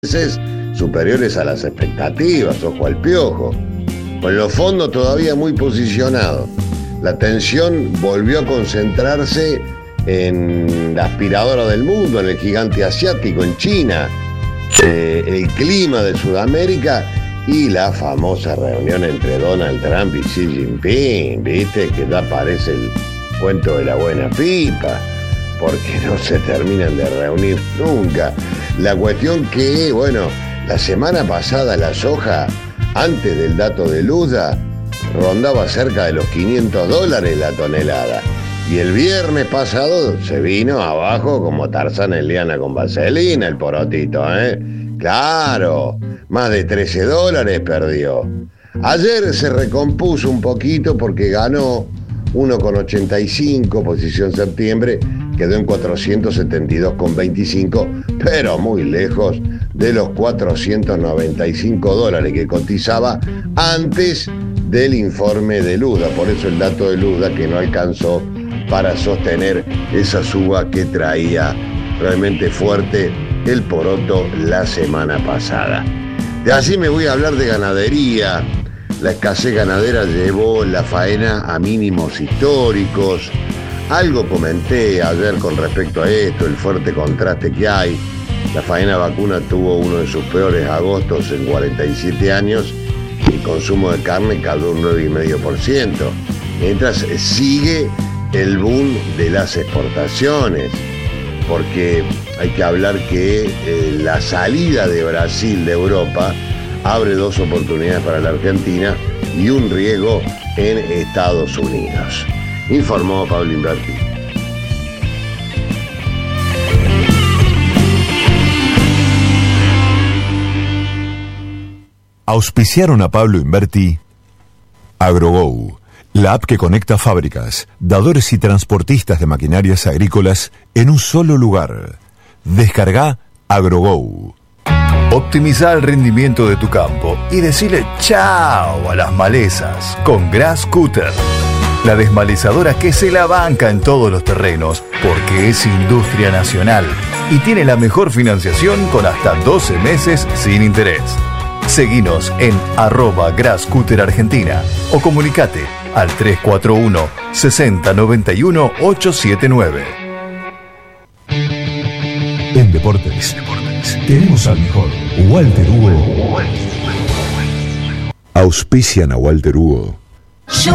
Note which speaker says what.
Speaker 1: veces superiores a las expectativas, ojo al piojo. Con los fondos todavía muy posicionados. La atención volvió a concentrarse en la aspiradora del mundo, en el gigante asiático, en China, el clima de Sudamérica y la famosa reunión entre Donald Trump y Xi Jinping, ¿viste? Que ya parece el cuento de la buena pipa, porque no se terminan de reunir nunca. La cuestión que, bueno, la semana pasada la soja, antes del dato de Luda, rondaba cerca de los $500 la tonelada. Y el viernes pasado se vino abajo como Tarzán en liana con vaselina el porotito, ¿eh? Claro, más de $13 perdió. Ayer se recompuso un poquito porque ganó 1,85, posición septiembre, quedó en 472,25, pero muy lejos de los $495 que cotizaba antes del informe de Luda. Por eso el dato de Luda que no alcanzó para sostener esa suba que traía realmente fuerte el poroto la semana pasada. De allí me voy a hablar de ganadería. La escasez ganadera llevó la faena a mínimos históricos. Algo comenté ayer con respecto a esto, el fuerte contraste que hay. La faena vacuna tuvo uno de sus peores agostos en 47 años. El consumo de carne cayó un 9,5%. Mientras sigue el boom de las exportaciones, porque hay que hablar que la salida de Brasil de Europa abre dos oportunidades para la Argentina y un riesgo en Estados Unidos. Informó Pablo Inverti.
Speaker 2: Auspiciaron a Pablo Inverti AgroGo, la app que conecta fábricas, dadores y transportistas de maquinarias agrícolas en un solo lugar. Descarga AgroGo.
Speaker 3: Optimiza el rendimiento de tu campo y decile chao a las malezas con Grass Cutter. La desmalezadora que se la banca en todos los terrenos porque es industria nacional y tiene la mejor financiación con hasta 12 meses sin interés. Seguinos en @GrassCutterArgentina o comunicate al 341 60 91 879.
Speaker 2: En Deportes tenemos al mejor Walter Hugo. Auspician a Walter Hugo